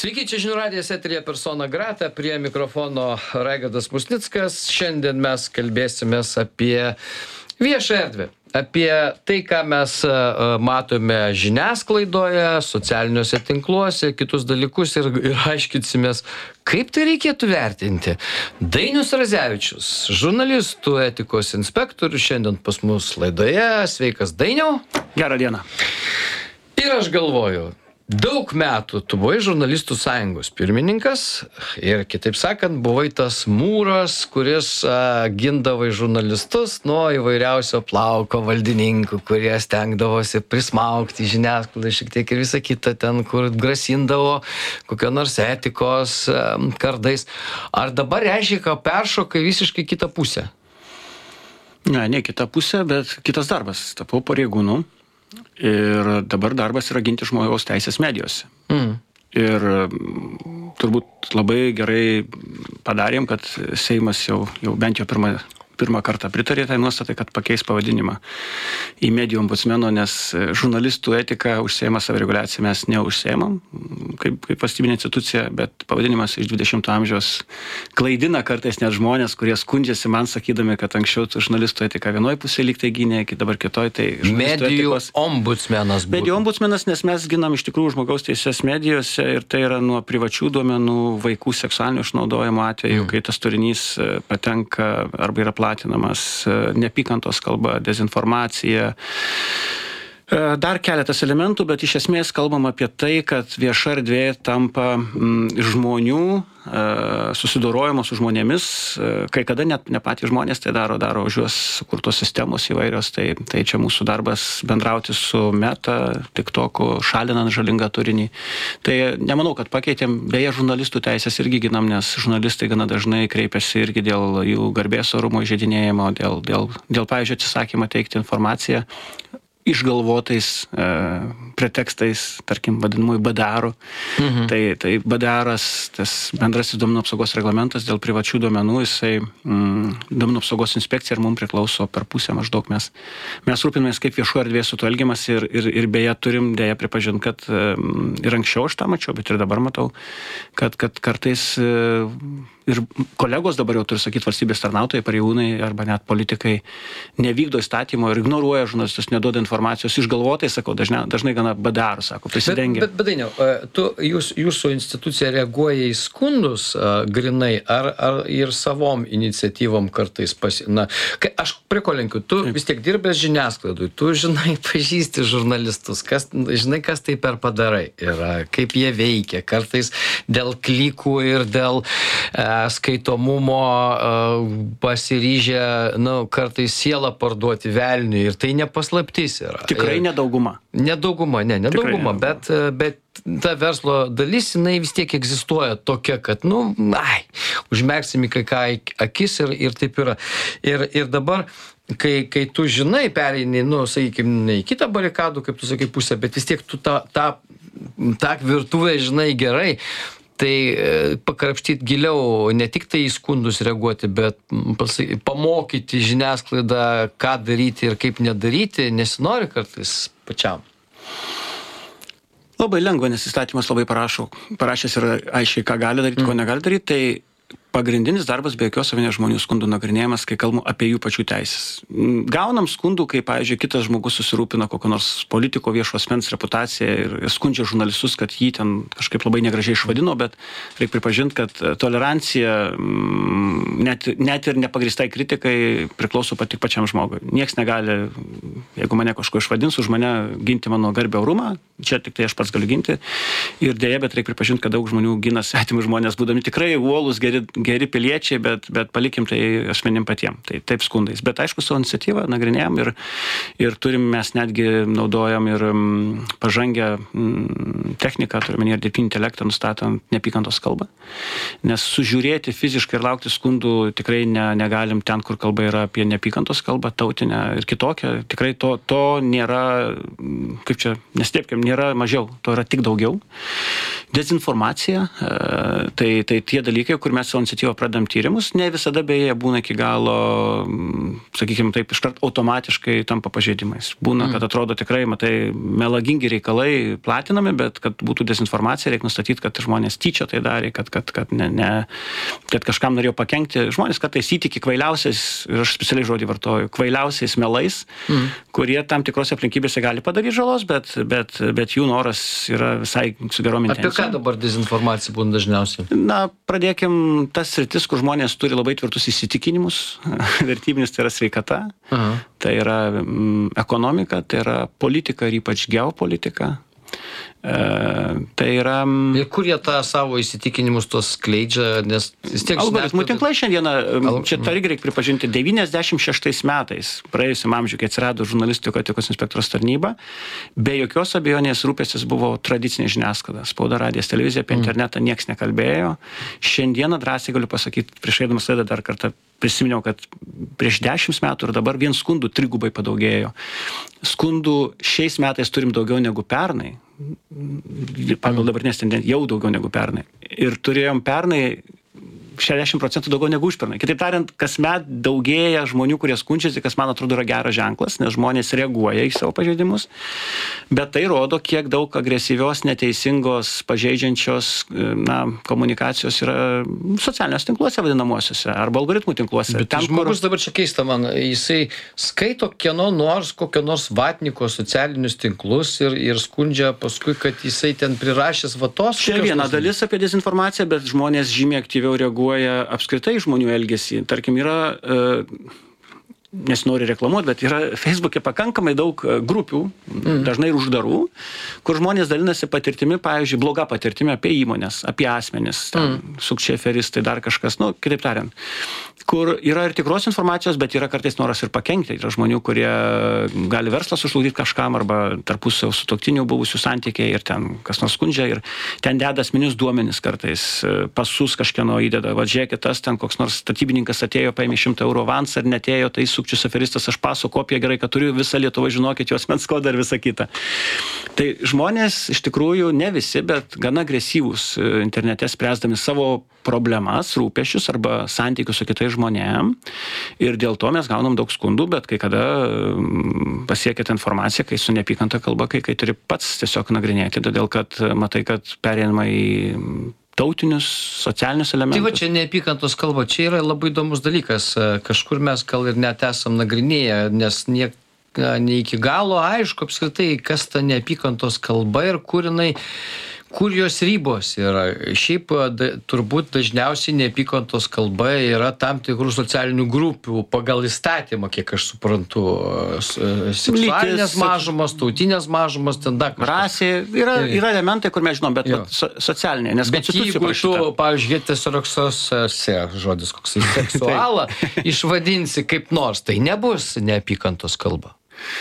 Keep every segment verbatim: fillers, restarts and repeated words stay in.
Sveiki, čia žinių radijas eteryje Persona Grata, prie mikrofono Raigardas Musnickas. Šiandien mes kalbėsimės apie viešą erdvę, apie tai, ką mes matome žiniasklaidoje, socialiniuose tinkluose, kitus dalykus ir, ir aiškinsimės, kaip tai reikėtų vertinti. Dainius Radzevičius, žurnalistų etikos inspektorius, šiandien pas mus laidoje. Sveikas, Dainiau. Gerą dieną. Ir aš galvoju, daug metų tu buvai žurnalistų sąjungos pirmininkas ir, kitaip sakant, buvai tas mūras, kuris a, gindavai žurnalistus nuo įvairiausio plauko valdininkų, kurie stengdavosi prismaugti žiniasklaidą šiek tiek ir visą kitą ten, kur grasindavo kokio nors etikos a, kardais. Ar dabar reiškia, kad peršokai visiškai kitą pusę? Ne, ne kitą pusę, bet kitas darbas. Tapau pareigūnu. Ir dabar darbas yra ginti žmogaus teisės medijose. Mm. Ir turbūt labai gerai padarėm, kad Seimas jau, jau bent jau pirmą, pirmą kartą pritarė tai nuostatai, kad pakeis pavadinimą į medijų ombudsmeno, nes žurnalistų etika užsiema savireguliaciją mes neužsiemam kaip, kaip valstybinė institucija, bet pavadinimas iš dvidešimto amžiaus klaidina kartais net žmonės, kurie skundžiasi man sakydami, kad anksčiau žurnalistų etika vienoj pusėje lyg tai gynė, dabar kitoj tai medijų etikos... ombudsmenas. Medijų ombudsmenas, nes mes ginam iš tikrųjų žmogaus teisės medijose ir tai yra nuo privačių duomenų, vaikų seksualinio išnaudojimo atveju, mm. kai tas turinys patenka arba yra platinamas, neapykantos kalba, dezinformacija. Dar keletas elementų, bet iš esmės kalbam apie tai, kad vieša erdvė tampa mm, žmonių, susidorojimo su žmonėmis, kai kada net ne patys žmonės tai daro, daro už juos sukurtos sistemos įvairios, tai, tai čia mūsų darbas bendrauti su Meta, TikToku, šalinant žalingą turinį. Tai nemanau, kad pakeitėm, beje, žurnalistų teisės irgi ginam, nes žurnalistai gana dažnai kreipiasi irgi dėl jų garbės orumo įžeidinėjimo, dėl, dėl, dėl pavyzdžiui, atsisakymą teikti informaciją išgalvotais e, pretekstais, tarkim, vadinamųjų B D R-ų. Mhm. Tai, tai B D R-as, tas bendrasis duomenų apsaugos reglamentas dėl privačių duomenų, jisai mm, duomenų apsaugos inspekcija ir mums priklauso per pusę maždaug. Mes, mes rūpinamės, kaip viešų erdvėje su to elgiamas ir, ir, ir beje turim dėja pripažinti, kad mm, ir anksčiau aš tą mačiau, bet ir dabar matau, kad, kad kartais e, ir kolegos dabar jau turi sakyti valstybės tarnautojai, pareigūnai arba net politikai nevykdo įstatymo ir ignoruoja žurnalistus, neduoda informacijos išgalvotai, sakau, dažnai, dažnai gana B D R, sako, prisidengia. Bet, bet, bet Dainiau, tu, jūs, jūsų institucija reaguoja į skundus uh, grinai ar, ar ir savom iniciatyvom kartais pasi... Na, kai, aš prie ko lenkiu, tu Taip. Vis tiek dirbęs žiniasklaidui, tu žinai, pažįsti žurnalistus, kas, žinai, kas tai per padarai yra, kaip jie veikia, kartais dėl klikų ir dėl uh, skaitomumo pasiryžę, nu, kartais sielą parduoti velniui ir tai nepaslaptis yra. Tikrai nedauguma. Nedauguma, ne, nedauguma, bet, bet ta verslo dalis, jinai vis tiek egzistuoja tokia, kad, nu, ai, užmerksime kai ką akis ir, ir taip yra. Ir, ir dabar, kai, kai tu žinai, pereini, nu, sakykime, į kitą barikadų, kaip tu sakai, pusę, bet vis tiek tu tą, tą, tą virtuvę žinai gerai, tai pakrapštyti giliau, ne tik tai į skundus reaguoti, bet pasakyti, pamokyti žiniasklaidą, ką daryti ir kaip nedaryti, nesinori kartais pačiam. Labai lengva, nes įstatymas labai parašo, parašęs yra aiškiai, ką gali daryti, mm. ko negali daryti, tai pagrindinis darbas be jokios abejonės žmonių skundų nagrinėjimas, kai kalbam apie jų pačių teisės. Gaunam skundų, kai, pavyzdžiui, kitas žmogus susirūpina kokio nors politiko viešo asmens reputaciją ir skundžia žurnalistus, kad jį ten kažkaip labai negražiai išvadino, bet reikia pripažinti, kad tolerancija net, net ir nepagrįstai kritikai priklauso tik pačiam žmogui. Nieks negali, jeigu mane kažko išvadins, už mane ginti mano garbę orumą, čia tik tai aš pats galiu ginti. Ir dėja, bet reikia pripažinti, kad daug žmonių gina svetimus žmonės, būdami tikrai uolūs, geri geri piliečiai, bet, bet palikim tai asmenim patiem. Tai taip skundais. Bet aišku, savo iniciatyvą nagrinėjom ir, ir turim, mes netgi naudojam ir m, pažangę m, techniką, turime ir dirbtinį intelektą nustatant neapykantos kalbą. Nes sužiūrėti fiziškai ir laukti skundų tikrai ne, negalim ten, kur kalba yra apie neapykantos kalbą, tautinę ir kitokią. Tikrai to, to nėra, kaip čia, nestėpkim, nėra mažiau, to yra tik daugiau. Dezinformacija, tai, tai tie dalykai, kur mes savo iniciatyvą pradedam tyrimus, ne visada beje būna iki galo, sakykime taip, iškart automatiškai tampa pažeidimais. Būna, kad atrodo tikrai, matai, melagingi reikalai platinami, bet kad būtų dezinformacija, reikia nustatyti, kad žmonės tyčia tai darė, kad, kad, kad, ne, ne, kad kažkam norėjo pakenkti. Žmonės kartais įtiki kvailiausiais, ir aš specialiai žodį vartoju, kvailiausiais melais, mm. kurie tam tikrose aplinkybėse gali padaryti žalos, bet, bet, bet jų noras yra visai su gerom intencijom. Apie ką dabar dezinformacija būna dažniausiai? Na, pradėkim tas sritis, kur žmonės turi labai tvirtus įsitikinimus. Vertybinis tai yra sveikata, Aha. tai yra mm, ekonomika, tai yra politika ir ypač geopolitika. E, tai yra... Ir kur jie tą savo įsitikinimus tos skleidžia, nes vis tiek... Algoritmų tinklai šiandieną, Al... čia tą irgi reikia pripažinti, devyniasdešimt šeštais metais, praėjusiam amžiui, kai atsirado žurnalistikos etikos inspektoriaus tarnyba, be jokios abejonės rūpestis buvo tradicinė žiniasklaida, spauda, radijas, televizija, apie mm. internetą nieks nekalbėjo. Šiandieną drąsiai galiu pasakyti, prieš eidamas laidą dar kartą prisiminiau, kad prieš dešimt metų ir dabar vien skundų trigubai padaugėjo. Skundų šiais metais turim daugiau negu pernai. Pagal dabartinės tendencijas jau daugiau negu pernai. Ir turėjom pernai šešiasdešimt procentų daugiau negu užpernai. Kitaip tariant, kasmet daugėja žmonių, kurie skundžiasi, kas man atrodo yra geras ženklas, nes žmonės reaguoja į savo pažeidimus. Bet tai rodo, kiek daug agresyvios, neteisingos, pažeidžiančios na, komunikacijos yra socialiniuose tinkluose vadinamuosiuose arba algoritmų tinkluose. Bet ten, žmogus kur... dabar čia keista man, jisai skaito kieno nors, kokio nors vatniko socialinius tinklus ir, ir skundžia paskui, kad jisai ten prirašęs vatos. Čia viena dalis apie dezinformaciją, bet žmonės žymiai aktyviau reaguoja apskritai žmonių elgesį. Tarkim, yra, nesinori reklamuoti, bet yra Facebook'e pakankamai daug grupių, mm. dažnai ir uždarų, kur žmonės dalinasi patirtimi, pavyzdžiui, bloga patirtimi apie įmonės, apie asmenis, mm. sukčiai, aferistai, dar kažkas, nu, kitaip tariant, kur yra ir tikros informacijos, bet yra kartais noras ir pakenkti. Yra žmonių, kurie gali verslą sužlugdyti kažkam arba tarpusavio sutuoktinių buvusių santykiai ir ten kas nors skundžia ir ten deda asmeninius duomenis kartais, pasus kažkieno įdeda. Va, žiūrėkit, tas ten koks nors statybininkas atėjo, paėmė šimtą eurų avansą ar netėjo, tai sukčius aferistas, aš paso kopiją, gerai, kad turiu, visą Lietuvą žinokit, jos asmens kodą ir visą kitą. Tai žmonės iš tikrųjų ne visi, bet gana agresyvūs internete spręsdami savo problemas, rūpesčius arba santykius su kitais žmonėm. Ir dėl to mes gaunam daug skundų, bet kai kada pasiekėt informaciją, kai su neapykanta kalba, kai, kai turi pats tiesiog nagrinėti, todėl kad matai, kad pereinama į tautinius, socialinius elementus. Tai va čia neapykantos kalba, čia yra labai įdomus dalykas. Kažkur mes gal ir net esam nagrinėję, nes niek, ne iki galo aišku apskritai, kas ta neapykantos kalba ir kur jinai, kur jos ribos yra. Šiaip da, turbūt dažniausiai neapykantos kalba yra tam tikrų socialinių grupių pagal įstatymą, kiek aš suprantu, seksualinės mažumos, tautinės mažumos, ten dar kažkas. Rasė, yra, yra elementai, kur mes žinom, bet so, socialiniai, nes bet jeigu tu, pavyzdžiui, heteroseksos žodis koks, seksualą išvadinsi kaip nors, tai nebus neapykantos kalba.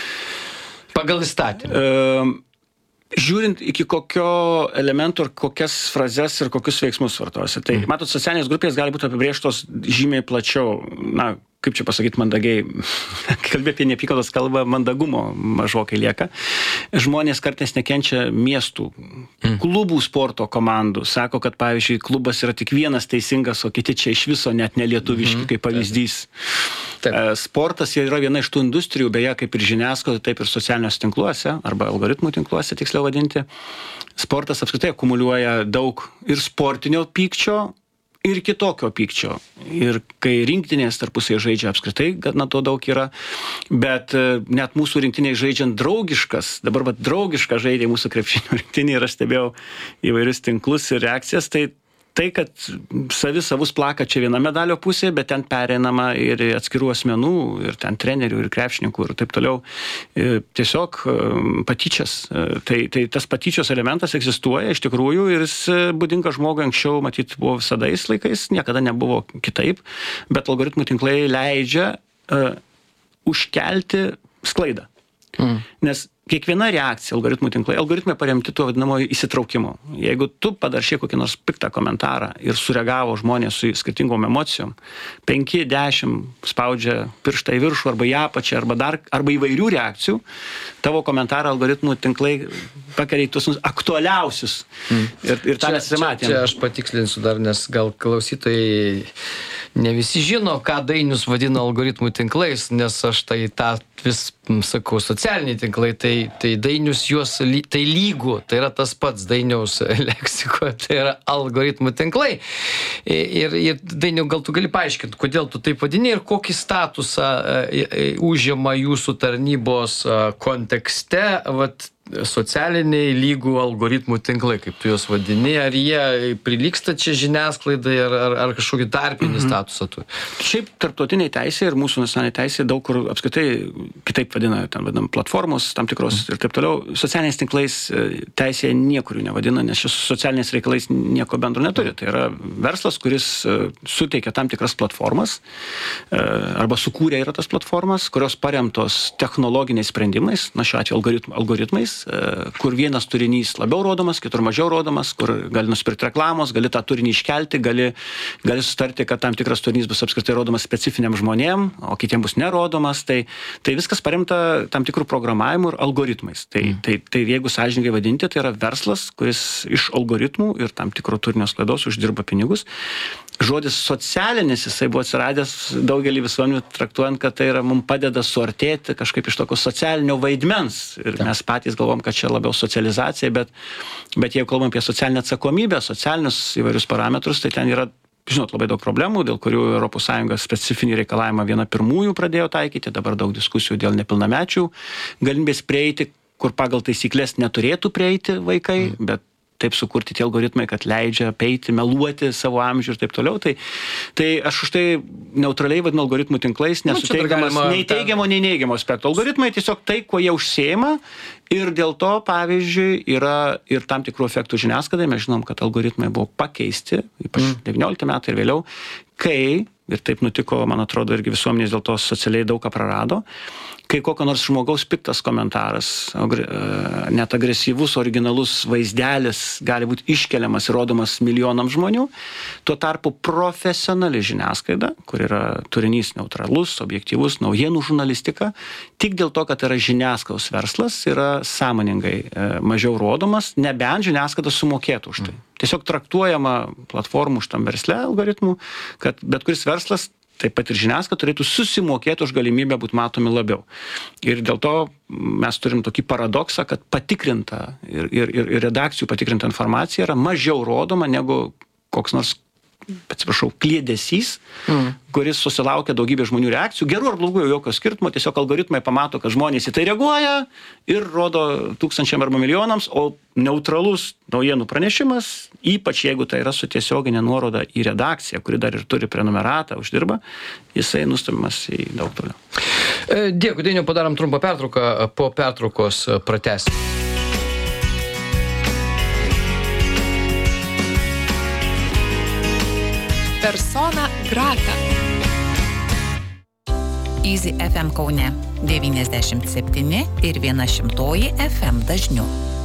Pagal įstatymą. Um, Žiūrint iki kokio elemento ir kokias frazes ir kokius veiksmus vartosi. Tai, mm. matot, socialinės grupės gali būti apibrėžtos žymiai plačiau. Na, kaip čia pasakyti mandagiai, kalbė apie neapykantos kalbą, mandagumo mažokai lieka. Žmonės kartais nekenčia miestų, mm. klubų sporto komandų. Sako, kad, pavyzdžiui, klubas yra tik vienas teisingas, o kiti čia iš viso net nelietuviški, mm. kaip pavyzdys. Taip. Sportas yra viena iš tų industrijų, beje, kaip ir žiniasklaida, taip ir socialiniuose tinkluose, arba algoritmų tinkluose, tiksliau vadinti. Sportas apskritai akumuliuoja daug ir sportinio pykčio, ir kitokio pykčio. Ir kai rinktinės tarpusai žaidžia apskritai, na to daug yra, bet net mūsų rinktiniai žaidžiant draugiškas, dabar va draugišką žaidė mūsų krepšinio rinktinė ir aš stebėjau įvairius tinklus ir reakcijas, tai tai, kad savi savus plaka čia viena medalio pusė, bet ten pereinama ir atskirų asmenų, ir ten trenerių, ir krepšininkų, ir taip toliau. Ir tiesiog patyčias. Tai, tai tas patyčios elementas egzistuoja iš tikrųjų ir jis būdinga žmogui anksčiau, matyt, buvo visadais laikais, niekada nebuvo kitaip, bet algoritmų tinklai leidžia uh, užkelti sklaidą. Mm. Nes kiekviena reakcija algoritmų tinklai, algoritmai paremti tuo vadinamoju įsitraukimu. Jeigu tu padaršė kokį nors piktą komentarą ir sureagavo žmonės su skirtingom emocijom, penki, dešimt spaudžia pirštą į viršų arba į apačią, arba, dar, arba įvairių reakcijų, tavo komentarą algoritmų tinklai pakelia į tuos aktualiausius. Mm. Ir, ir tą mes matėme. Čia aš patikslinsiu dar, nes gal klausytojai ne visi žino, ką Dainius vadina algoritmų tinklais, nes aš tai tą vis sakau, socialiniai tinklai, tai, tai Dainius juos, tai lygų, tai yra tas pats Dainiaus leksikoje, tai yra algoritmų tinklai. Ir, ir Dainiau, gal tu gali paaiškinti, kodėl tu taip vadini ir kokį statusą užima jūsų tarnybos kontekste, vat, socialiniai lygų algoritmų tinklai, kaip tu juos vadini, ar jie prilyksta čia žiniasklaidai, ar, ar, ar kažkokį tarpinį mm-hmm. statusą turi? Šiaip tarptautiniai teisė ir mūsų nacionaliniai teisė daug kur apskritai kitaip vadina, ten vadinam platformos tam tikros mm. ir taip toliau. Socialiniais tinklais teisė niekur jų nevadina, nes šis socialiniais reikalais nieko bendro neturi. Tai yra verslas, kuris suteikia tam tikras platformas, arba sukūrė yra tas platformas, kurios paremtos technologiniais sprendimais, na šiuo atveju algoritm, algoritmais, kur vienas turinys labiau rodomas, kitur mažiau rodomas, kur gali nusipirkti reklamos, gali tą turinį iškelti, gali, gali sustarti, kad tam tikras turinys bus apskritai rodomas specifiniam žmonėm, o kitiem bus nerodomas. Tai, tai viskas paremta tam tikrų programavimų ir algoritmais. Tai, mm. tai, tai jeigu sąžiningai vadinti, tai yra verslas, kuris iš algoritmų ir tam tikro turinio sklaidos uždirba pinigus. Žodis socialinis, jisai buvo atsiradęs daugelį visuomenių traktuojant, kad tai yra mums padeda suartėti kažkaip iš tokio socialinio vaidmens. Ir mes patys galvom, kad čia labiau socializacija, bet, bet jeigu kalbam apie socialinę atsakomybę, socialinius įvairius parametrus, tai ten yra, žinot, labai daug problemų, dėl kurių Europos Sąjunga specifinį reikalavimą viena pirmųjų pradėjo taikyti, dabar daug diskusijų dėl nepilnamečių galimybės prieiti, kur pagal taisyklės neturėtų prieiti vaikai, mm. bet taip sukurti tie algoritmai, kad leidžia peiti, meluoti savo amžių ir taip toliau. Tai, tai aš už tai neutraliai vadinu algoritmų tinklais, nesuteikdamas nei teigiamo, nei neigiamo aspekto. Algoritmai tiesiog tai, kuo jie užsiima, ir dėl to, pavyzdžiui, yra ir tam tikrų efektų žiniasklaidai. Mes žinom, kad algoritmai buvo pakeisti, ypač mm. devyniolikti metai ir vėliau, kai, ir taip nutiko, man atrodo, irgi visuomenės dėl to socialiai daug ką prarado, kai kokio nors žmogaus piktas komentaras, net agresyvus, originalus vaizdelis gali būti iškeliamas ir rodomas milijonams žmonių, tuo tarpu profesionali žiniasklaida, kur yra turinys neutralus, objektyvus, naujienų žurnalistika, tik dėl to, kad yra žiniasklaidos verslas, yra sąmoningai mažiau rodomas, nebent žiniasklaida sumokėtų už tai. Tiesiog traktuojama platformų šitam versle algoritmų, kad bet kuris verslas, taip pat ir žiniasklaida turėtų susimokėti už galimybę būti matomi labiau. Ir dėl to mes turim tokį paradoksą, kad patikrinta ir, ir, ir redakcijų patikrinta informacija yra mažiau rodoma negu koks nors, atsiprašau, kliedesys, mm. kuris susilaukia daugybė žmonių reakcijų, gerų ar blogų jokio skirtumo, tiesiog algoritmai pamato, kad žmonės į tai reaguoja ir rodo tūkstančiam arba milijonams, o neutralus naujienų pranešimas, ypač jeigu tai yra su tiesioginė nuoroda į redakciją, kuri dar ir turi prenumeratą, uždirba, jisai nustumiamas į daug toliau. Dėkui, Dainiau, padarom trumpą pertrauką, po pertraukos pratęsim. Persona grata. Easy F M Kaune devyniasdešimt septyni ir viena šimtoji F M dažniu.